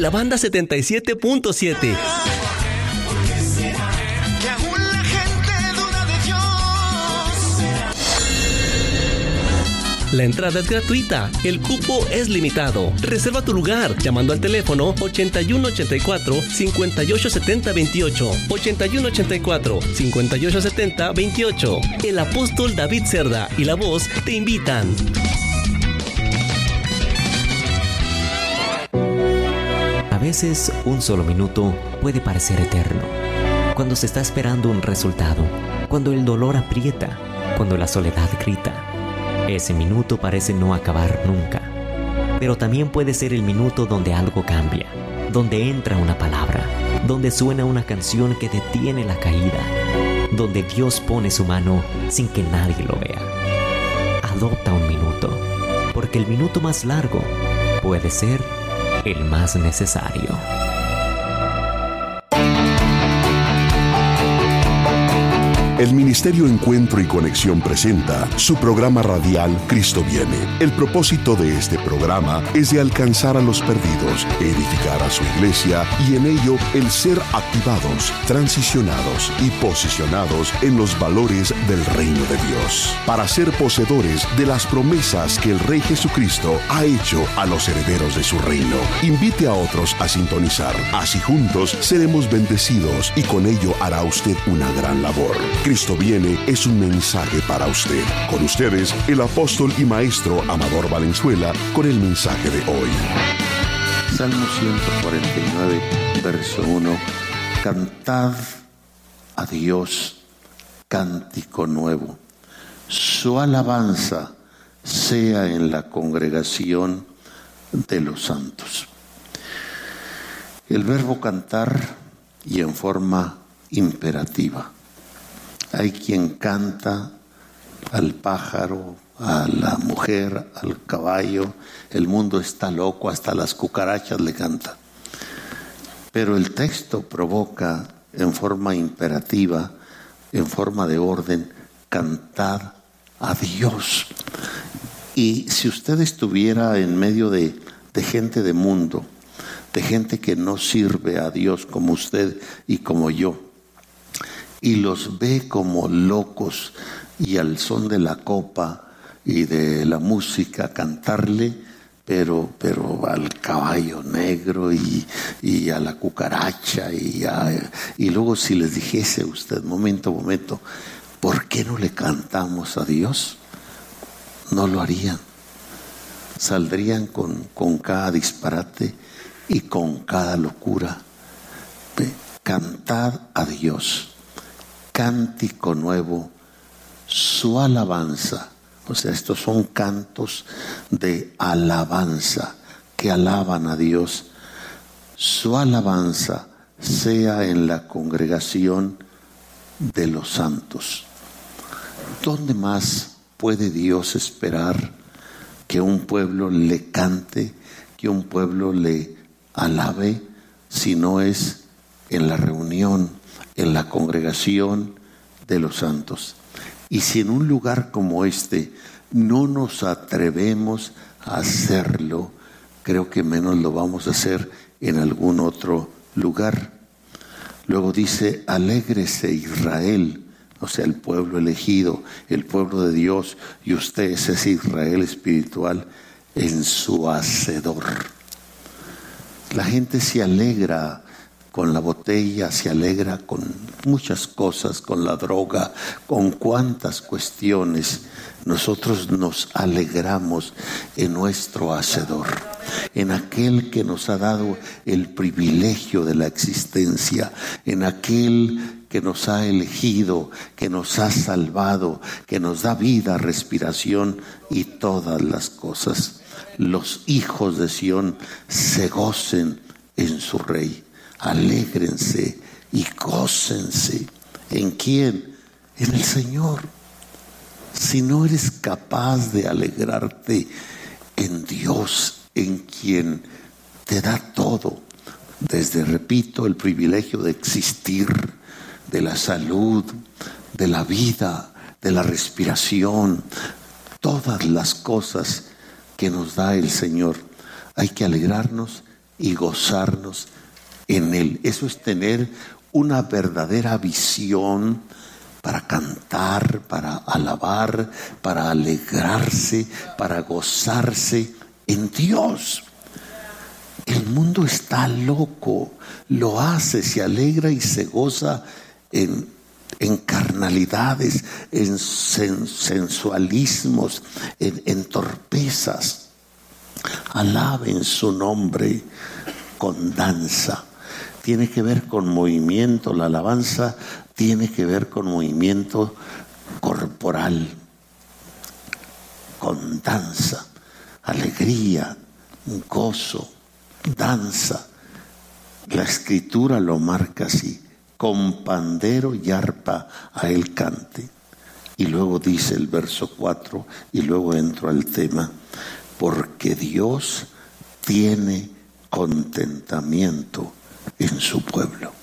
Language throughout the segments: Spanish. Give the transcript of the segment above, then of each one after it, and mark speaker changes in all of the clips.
Speaker 1: la banda 77.7. La entrada es gratuita, el cupo es limitado. Reserva tu lugar llamando al teléfono 8184-587028. 8184-587028. El apóstol David Cerda y La Voz te invitan.
Speaker 2: A veces un solo minuto puede parecer eterno. Cuando se está esperando un resultado, cuando el dolor aprieta, cuando la soledad grita. Ese minuto parece no acabar nunca. Pero también puede ser el minuto donde algo cambia, donde entra una palabra, donde suena una canción que detiene la caída, donde Dios pone su mano sin que nadie lo vea. Adopta un minuto, porque el minuto más largo puede ser el más necesario.
Speaker 3: El Ministerio Encuentro y Conexión presenta su programa radial Cristo Viene. El propósito de este programa es de alcanzar a los perdidos, edificar a su iglesia y en ello el ser activados, transicionados y posicionados en los valores del reino de Dios, para ser poseedores de las promesas que el Rey Jesucristo ha hecho a los herederos de su reino. Invite a otros a sintonizar, así juntos seremos bendecidos y con ello hará usted una gran labor. Cristo Viene es un mensaje para usted. Con ustedes, el apóstol y maestro Amador Valenzuela, con el mensaje de hoy.
Speaker 4: Salmo 149, verso 1. Cantad a Dios cántico nuevo. Su alabanza sea en la congregación de los santos. El verbo cantar y en forma imperativa. Hay quien canta al pájaro, a la mujer, al caballo. El mundo está loco, hasta las cucarachas le cantan. Pero el texto provoca en forma imperativa, en forma de orden, cantad a Dios. Y si usted estuviera en medio de gente de mundo, de gente que no sirve a Dios como usted y como yo, y los ve como locos y al son de la copa y de la música cantarle, pero al caballo negro y a la cucaracha y luego si les dijese usted, momento, ¿por qué no le cantamos a Dios? No lo harían. Saldrían con cada disparate y con cada locura. Cantad a Dios. Cántico nuevo, su alabanza. O sea, estos son cantos de alabanza que alaban a Dios. Su alabanza sea en la congregación de los santos. ¿Dónde más puede Dios esperar que un pueblo le cante, que un pueblo le alabe, si no es en la reunión, en la congregación de los santos? Y si en un lugar como este no nos atrevemos a hacerlo, creo que menos lo vamos a hacer en algún otro lugar. Luego dice, alégrese Israel, o sea, el pueblo elegido, el pueblo de Dios, y usted es ese Israel espiritual en su hacedor. La gente se alegra con la botella, se alegra con muchas cosas, con la droga, con cuantas cuestiones. Nosotros nos alegramos en nuestro hacedor, en aquel que nos ha dado el privilegio de la existencia, en aquel que nos ha elegido, que nos ha salvado, que nos da vida, respiración y todas las cosas. Los hijos de Sión se gocen en su Rey. Alégrense y gócense. ¿En quién? En el Señor. Si no eres capaz de alegrarte en Dios, en quien te da todo, desde, repito, el privilegio de existir, de la salud, de la vida, de la respiración, todas las cosas que nos da el Señor, hay que alegrarnos y gozarnos en Él. Eso es tener una verdadera visión para cantar, para alabar, para alegrarse, para gozarse en Dios. El mundo está loco, lo hace, se alegra y se goza en carnalidades, en sensualismos, en torpezas. Alaben su nombre con danza. Tiene que ver con movimiento, la alabanza tiene que ver con movimiento corporal, con danza, alegría, gozo, danza. La Escritura lo marca así: con pandero y arpa a él cante. Y luego dice el verso 4, y luego entro al tema: porque Dios tiene contentamiento en su pueblo.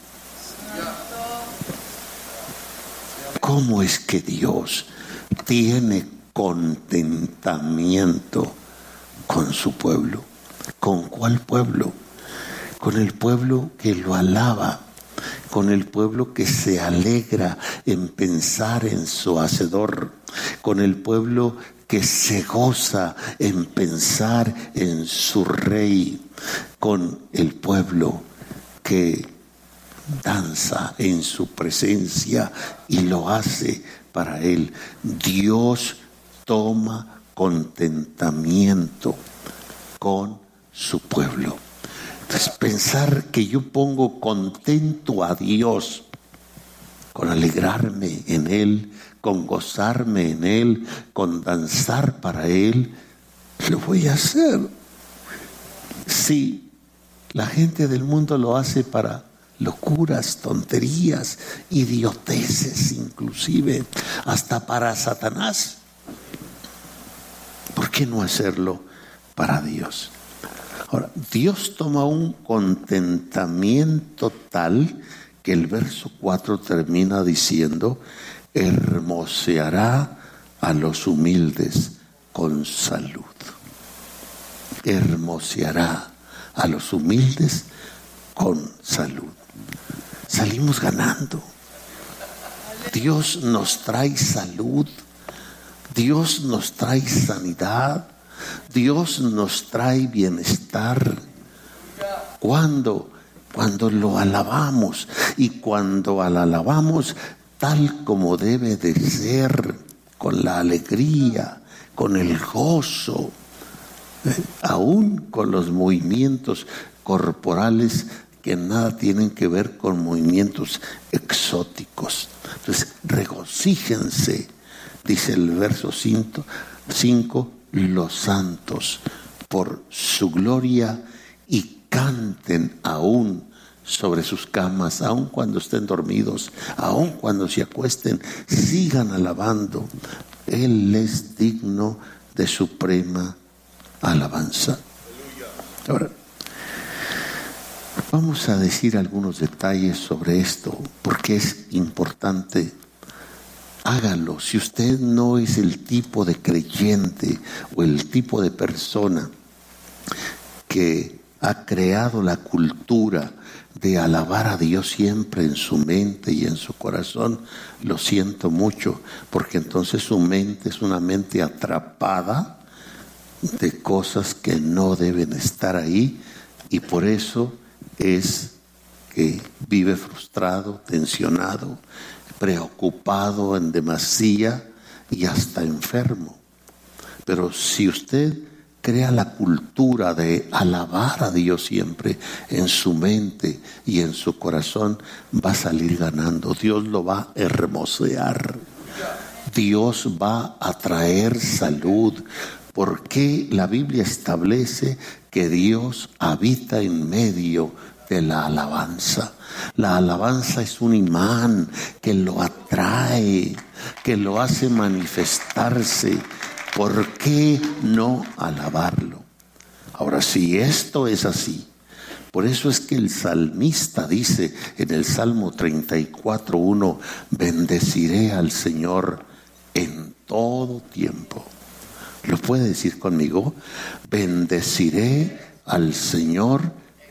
Speaker 4: ¿Cómo es que Dios tiene contentamiento con su pueblo? ¿Con cuál pueblo? Con el pueblo que lo alaba, con el pueblo que se alegra en pensar en su Hacedor, con el pueblo que se goza en pensar en su Rey, con el pueblo que danza en su presencia y lo hace para Él. Dios toma contentamiento con su pueblo. Entonces, pensar que yo pongo contento a Dios con alegrarme en Él, con gozarme en Él, con danzar para Él, lo voy a hacer. Sí, la gente del mundo lo hace para locuras, tonterías, idioteces, inclusive hasta para Satanás. ¿Por qué no hacerlo para Dios? Ahora, Dios toma un contentamiento tal que el verso 4 termina diciendo: hermoseará a los humildes con salud. Hermoseará a los humildes con salud. Salimos ganando. Dios nos trae salud. Dios nos trae sanidad. Dios nos trae bienestar. ¿Cuándo? Cuando lo alabamos, y cuando lo alabamos tal como debe de ser, con la alegría, con el gozo, aún con los movimientos corporales que nada tienen que ver con movimientos exóticos. Entonces, regocíjense, dice el verso 5, los santos por su gloria, y canten aún sobre sus camas, aun cuando estén dormidos, aun cuando se acuesten, sigan alabando. Él es digno de suprema alabanza. Ahora, vamos a decir algunos detalles sobre esto, porque es importante. Hágalo. Si usted no es el tipo de creyente o el tipo de persona que ha creado la cultura de alabar a Dios siempre en su mente y en su corazón, lo siento mucho, porque entonces su mente es una mente atrapada de cosas que no deben estar ahí, y por eso es que vive frustrado, tensionado, preocupado en demasía y hasta enfermo. Pero si usted crea la cultura de alabar a Dios siempre en su mente y en su corazón, va a salir ganando. Dios lo va a hermosear. Dios va a traer salud, porque la Biblia establece que Dios habita en medio de la alabanza. La alabanza es un imán que lo atrae, que lo hace manifestarse. ¿Por qué no alabarlo? Ahora, si esto es así, por eso es que el salmista dice en el Salmo 34:1: bendeciré al Señor en todo tiempo. ¿Lo puede decir conmigo? Bendeciré al Señor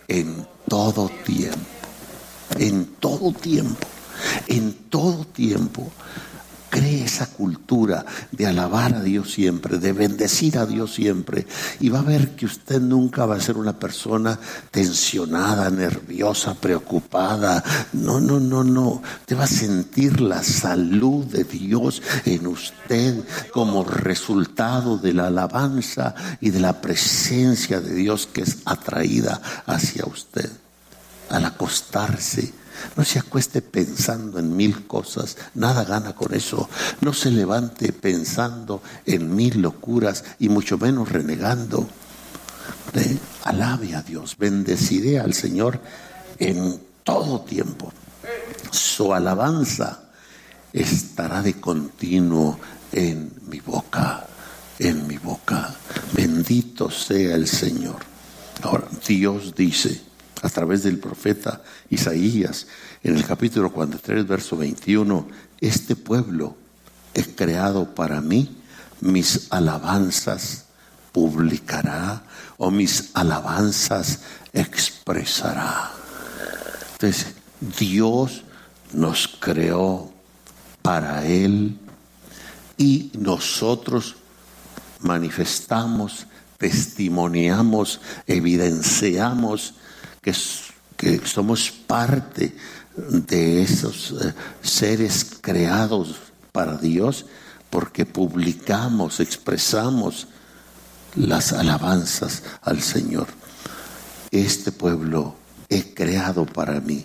Speaker 4: en todo tiempo. En todo tiempo. En todo tiempo. Cree esa cultura de alabar a Dios siempre, de bendecir a Dios siempre, y va a ver que usted nunca va a ser una persona tensionada, nerviosa, preocupada. No. Te va a sentir la salud de Dios en usted como resultado de la alabanza y de la presencia de Dios que es atraída hacia usted. Al acostarse, no se acueste pensando en 1000 cosas, nada gana con eso. No se levante pensando en 1000 locuras y mucho menos renegando. Alabe a Dios, bendeciré al Señor en todo tiempo. Su alabanza estará de continuo en mi boca, en mi boca. Bendito sea el Señor. Ahora, Dios dice a través del profeta Isaías, en el capítulo 43, verso 21, este pueblo es creado para mí, mis alabanzas publicará, o mis alabanzas expresará. Entonces, Dios nos creó para Él y nosotros manifestamos, testimoniamos, evidenciamos que somos parte de esos seres creados para Dios, porque publicamos, expresamos las alabanzas al Señor. Este pueblo he creado para mí,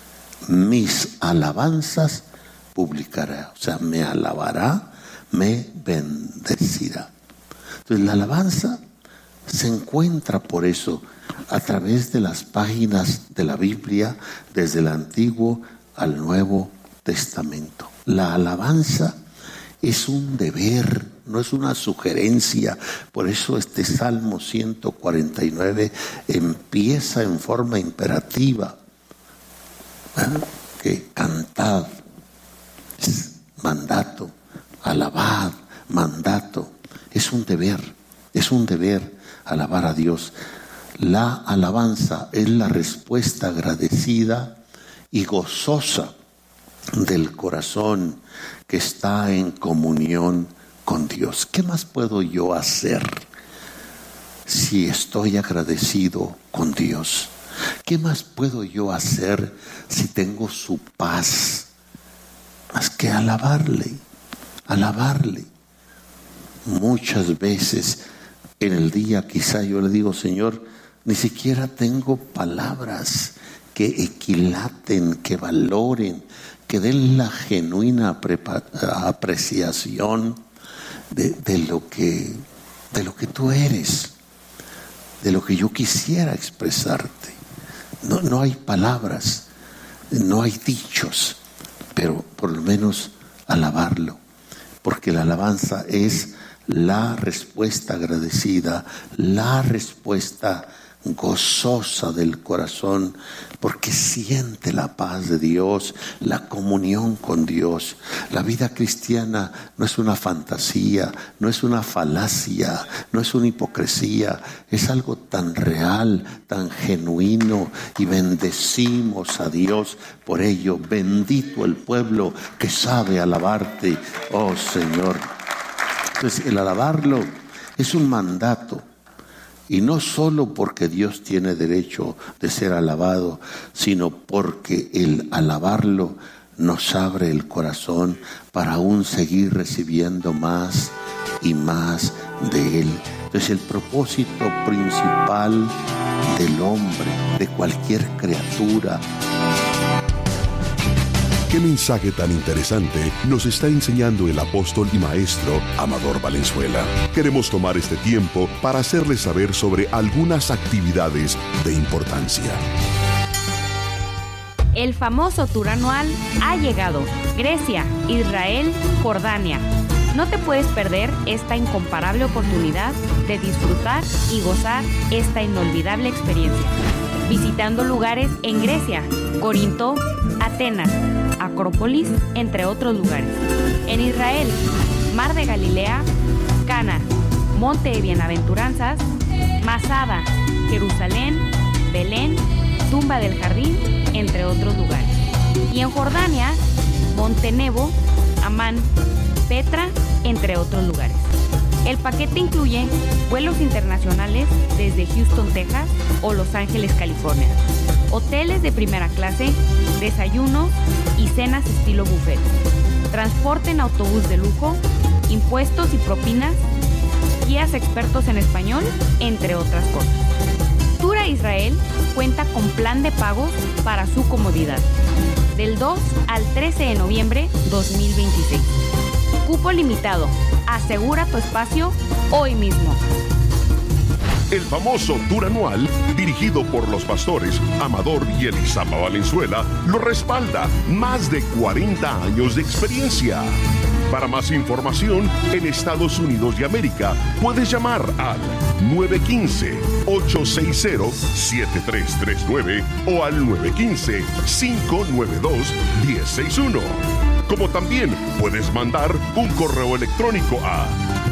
Speaker 4: mis alabanzas publicará, o sea, me alabará, me bendecirá. Entonces la alabanza se encuentra por eso a través de las páginas de la Biblia, desde el Antiguo al Nuevo Testamento. La alabanza es un deber, no es una sugerencia. Por eso este Salmo 149 empieza en forma imperativa. Que cantad, es mandato, alabad, mandato. Es un deber alabar a Dios. La alabanza es la respuesta agradecida y gozosa del corazón que está en comunión con Dios. ¿Qué más puedo yo hacer si estoy agradecido con Dios? ¿Qué más puedo yo hacer si tengo su paz? Más que alabarle. Muchas veces en el día quizá yo le digo, Señor, ni siquiera tengo palabras que equilaten, que valoren, que den la genuina apreciación de lo que tú eres, de lo que yo quisiera expresarte. No hay palabras, no hay dichos, pero por lo menos alabarlo, porque la alabanza es la respuesta agradecida, la respuesta gozosa del corazón, porque siente la paz de Dios, la comunión con Dios. La vida cristiana no es una fantasía, no es una falacia, no es una hipocresía, es algo tan real, tan genuino, y bendecimos a Dios por ello. Bendito el pueblo que sabe alabarte, oh Señor. Entonces, el alabarlo es un mandato. Y no solo porque Dios tiene derecho de ser alabado, sino porque el alabarlo nos abre el corazón para aún seguir recibiendo más y más de Él. Entonces el propósito principal del hombre, de cualquier criatura.
Speaker 3: ¿Qué mensaje tan interesante nos está enseñando el apóstol y maestro Amador Valenzuela? Queremos tomar este tiempo para hacerles saber sobre algunas actividades de importancia.
Speaker 5: El famoso tour anual ha llegado. Grecia, Israel, Jordania. No te puedes perder esta incomparable oportunidad de disfrutar y gozar esta inolvidable experiencia. Visitando lugares en Grecia, Corinto, Atenas, Acrópolis, entre otros lugares. En Israel, Mar de Galilea, Cana, Monte de Bienaventuranzas, Masada, Jerusalén, Belén, Tumba del Jardín, entre otros lugares. Y en Jordania, Monte Nebo, Amán, Petra, entre otros lugares. El paquete incluye vuelos internacionales desde Houston, Texas o Los Ángeles, California, hoteles de primera clase, desayunos y cenas estilo buffet, transporte en autobús de lujo, impuestos y propinas, guías expertos en español, entre otras cosas. Tour a Israel cuenta con plan de pagos para su comodidad, del 2 al 13 de noviembre 2026. Cupo limitado. Asegura tu espacio hoy mismo.
Speaker 3: El famoso tour anual, dirigido por los pastores Amador y Elisama Valenzuela, lo respalda más de 40 años de experiencia. Para más información, en Estados Unidos de América, puedes llamar al 915-860-7339 o al 915-592-1061. Como también puedes mandar un correo electrónico a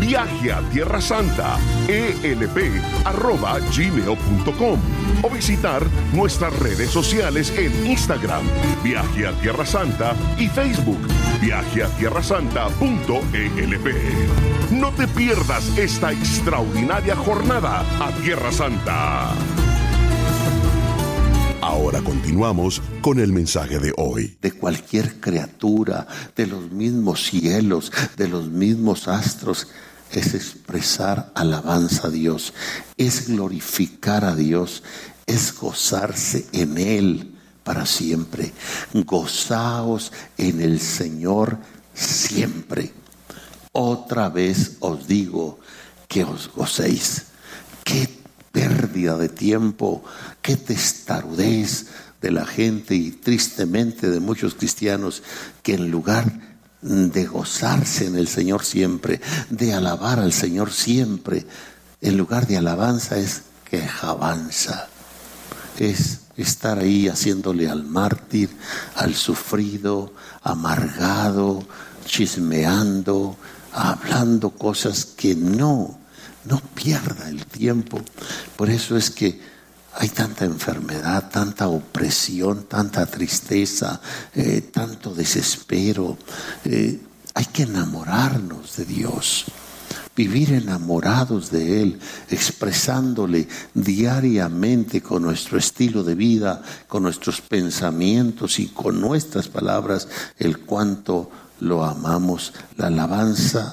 Speaker 3: viajeatierrasanta@gmail.com o visitar nuestras redes sociales en Instagram, Viaje a Tierra Santa, y Facebook, viajeatierrasanta.elp. No te pierdas esta extraordinaria jornada a Tierra Santa. Ahora continuamos con el mensaje de hoy.
Speaker 4: De cualquier criatura, de los mismos cielos, de los mismos astros, es expresar alabanza a Dios, es glorificar a Dios, es gozarse en Él para siempre. Gozaos en el Señor siempre. Otra vez os digo que os gocéis. ¡Qué pérdida de tiempo! ¡Qué testarudez de la gente y tristemente de muchos cristianos que en lugar de gozarse en el Señor siempre, de alabar al Señor siempre, en lugar de alabanza es quejabanza, es estar ahí haciéndole al mártir, al sufrido, amargado, chismeando, hablando cosas que no pierda el tiempo. Por eso es que hay tanta enfermedad, tanta opresión, tanta tristeza, tanto desespero. Hay que enamorarnos de Dios, vivir enamorados de Él, expresándole diariamente con nuestro estilo de vida, con nuestros pensamientos y con nuestras palabras el cuánto lo amamos. La alabanza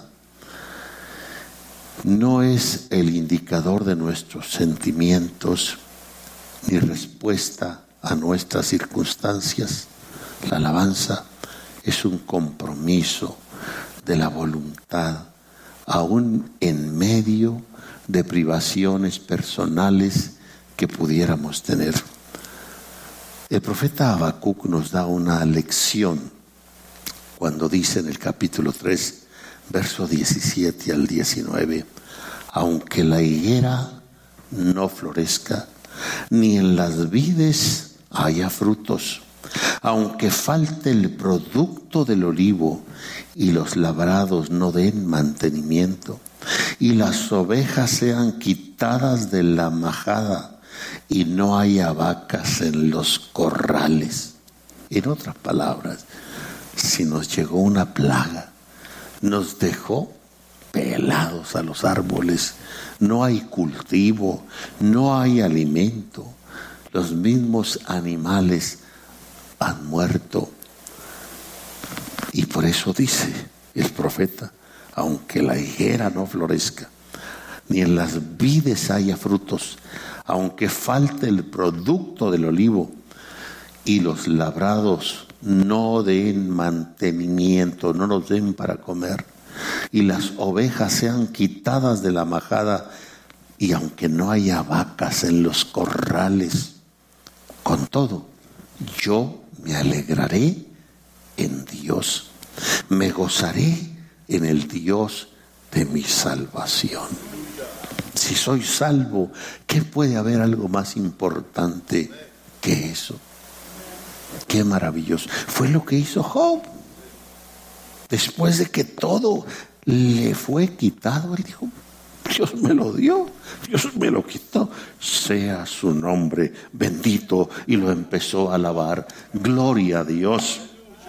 Speaker 4: no es el indicador de nuestros sentimientos ni respuesta a nuestras circunstancias. La alabanza es un compromiso de la voluntad, aún en medio de privaciones personales que pudiéramos tener. El profeta Habacuc nos da una lección cuando dice en el capítulo 3, verso 17 al 19, aunque la higuera no florezca, ni en las vides haya frutos, aunque falte el producto del olivo y los labrados no den mantenimiento, y las ovejas sean quitadas de la majada y no haya vacas en los corrales. En otras palabras, si nos llegó una plaga, nos dejó pelados a los árboles, no hay cultivo, no hay alimento, los mismos animales han muerto. Y por eso dice el profeta, aunque la higuera no florezca, ni en las vides haya frutos, aunque falte el producto del olivo y los labrados no den mantenimiento, no nos den para comer, y las ovejas sean quitadas de la majada, y aunque no haya vacas en los corrales, con todo, yo me alegraré en Dios, me gozaré en el Dios de mi salvación. Si soy salvo, ¿qué puede haber algo más importante que eso? Qué maravilloso. Fue lo que hizo Job. Después de que todo le fue quitado, él dijo, Dios me lo dio, Dios me lo quitó. Sea su nombre bendito. Y lo empezó a alabar. Gloria a Dios.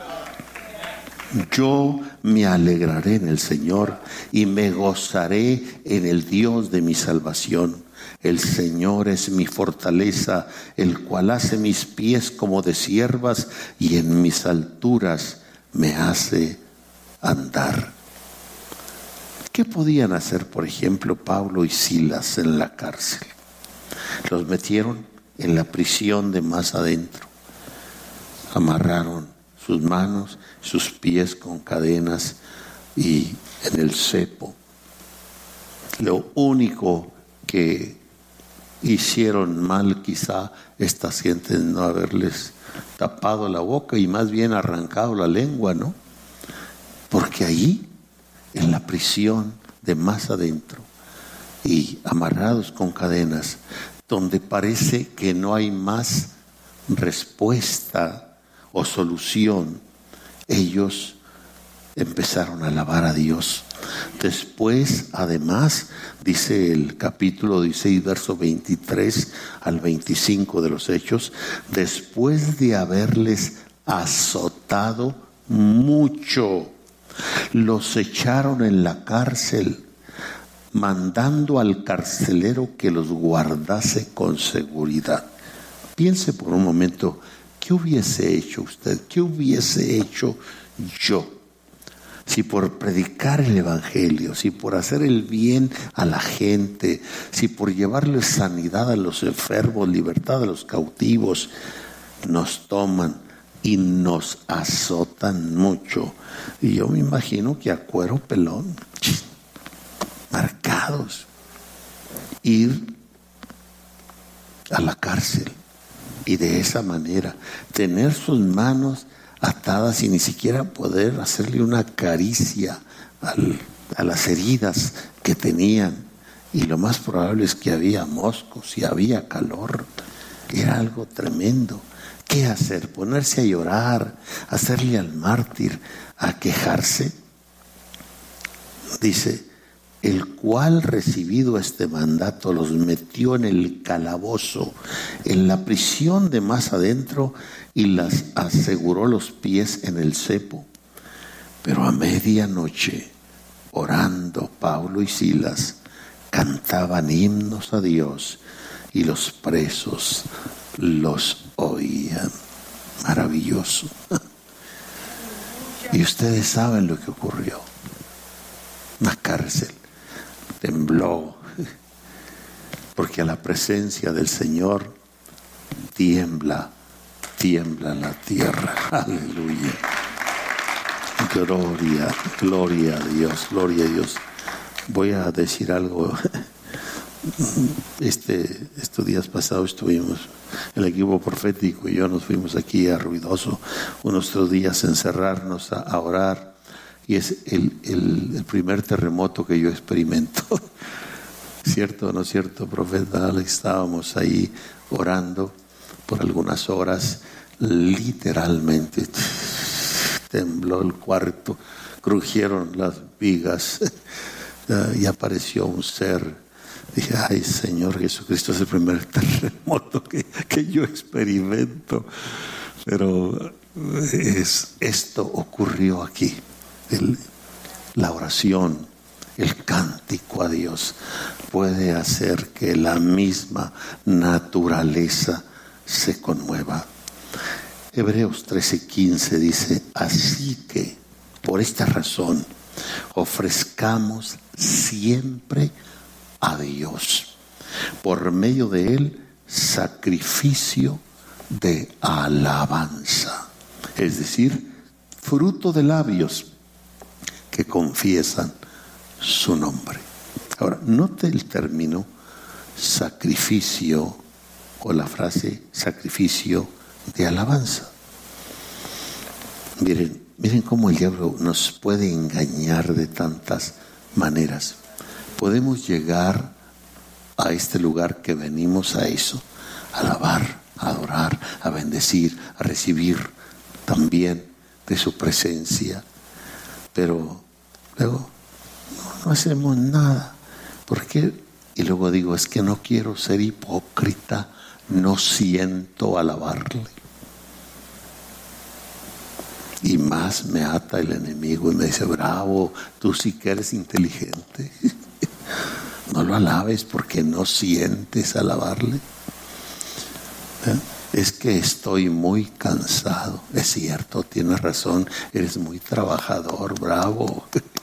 Speaker 4: Yo me alegraré en el Señor y me gozaré en el Dios de mi salvación. El Señor es mi fortaleza, el cual hace mis pies como de ciervas y en mis alturas me hace andar. ¿Qué podían hacer, por ejemplo, Pablo y Silas en la cárcel? Los metieron en la prisión de más adentro. Amarraron sus manos, sus pies con cadenas y en el cepo. Lo único que hicieron mal quizá estas gentes no haberles tapado la boca y más bien arrancado la lengua, ¿no? Porque allí, en la prisión de más adentro y amarrados con cadenas, donde parece que no hay más respuesta o solución, ellos empezaron a alabar a Dios. Después, además, dice el capítulo 16, verso 23 al 25 de los Hechos, después de haberles azotado mucho, los echaron en la cárcel, mandando al carcelero que los guardase con seguridad. Piense por un momento, ¿qué hubiese hecho usted? ¿Qué hubiese hecho yo? Si por predicar el evangelio, si por hacer el bien a la gente, si por llevarle sanidad a los enfermos, libertad a los cautivos, nos toman y nos azotan mucho. Y yo me imagino que a cuero pelón, marcados, ir a la cárcel y de esa manera tener sus manos atadas y ni siquiera poder hacerle una caricia a las heridas que tenían. Y lo más probable es que había moscos y había calor. Era algo tremendo. ¿Qué hacer? ¿Ponerse a llorar? ¿Hacerle al mártir? ¿A quejarse? Dice, el cual recibido este mandato los metió en el calabozo, en la prisión de más adentro, y las aseguró los pies en el cepo. Pero a medianoche, orando, Pablo y Silas cantaban himnos a Dios y los presos los oían. Maravilloso. Y ustedes saben lo que ocurrió. Una cárcel tembló, porque a la presencia del Señor tiembla la tierra. Aleluya. Gloria a Dios, gloria a Dios. Voy a decir algo. Estos días pasados estuvimos, el equipo profético y yo nos fuimos aquí a Ruidoso unos 3 días a encerrarnos a orar, y es el primer terremoto que yo experimento. ¿Cierto o no cierto, profeta Alex? Estábamos ahí orando por algunas horas, literalmente tembló el cuarto, crujieron las vigas y apareció un ser. Dije, ay Señor Jesucristo, es el primer terremoto que yo experimento. Pero esto ocurrió aquí. La oración, el cántico a Dios puede hacer que la misma naturaleza se conmueva. Hebreos 13:15 dice, así que por esta razón ofrezcamos siempre a Dios, por medio de Él, sacrificio de alabanza, es decir, fruto de labios que confiesan su nombre. Ahora, note el término sacrificio o la frase sacrificio de alabanza. Miren cómo el diablo nos puede engañar de tantas maneras. Podemos llegar a este lugar que venimos a eso, a alabar, a adorar, a bendecir, a recibir también de su presencia. Pero luego no hacemos nada. ¿Por qué? Y luego digo, es que no quiero ser hipócrita, no siento alabarle. Y más me ata el enemigo y me dice, bravo, tú sí que eres inteligente. No lo alabes porque no sientes alabarle. Es que estoy muy cansado. Es cierto, tienes razón, eres muy trabajador, bravo.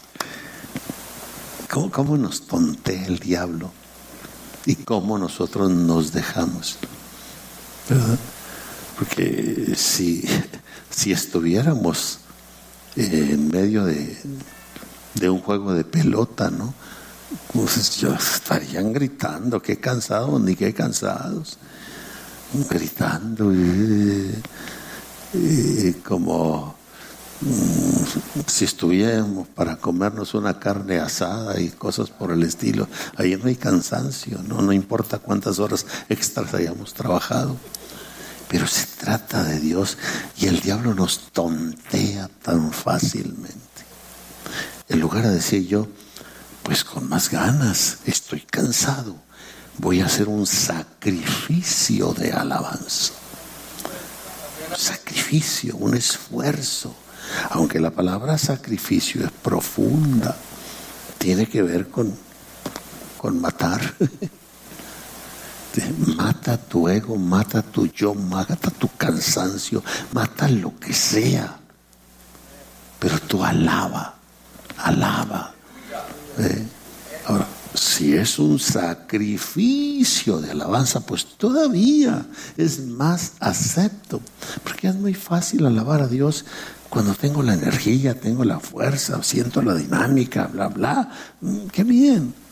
Speaker 4: ¿Cómo nos tontea el diablo? Y cómo nosotros nos dejamos, ¿verdad? Porque si estuviéramos en medio de un juego de pelota, ¿no? Pues estarían gritando, qué cansados, ni qué cansados. Gritando como si estuviéramos para comernos una carne asada y cosas por el estilo. Ahí no hay cansancio, no importa cuántas horas extras hayamos trabajado. Pero se trata de Dios y el diablo nos tontea tan fácilmente. En lugar de decir yo, pues con más ganas, estoy cansado, voy a hacer un sacrificio de alabanza. Un sacrificio, un esfuerzo. Aunque la palabra sacrificio es profunda, tiene que ver con matar. Mata tu ego, mata tu yo, mata tu cansancio, mata lo que sea. Pero tú alaba. Ahora, si es un sacrificio de alabanza, pues todavía es más acepto. Porque es muy fácil alabar a Dios cuando tengo la energía, tengo la fuerza, siento la dinámica, bla, bla. Qué bien.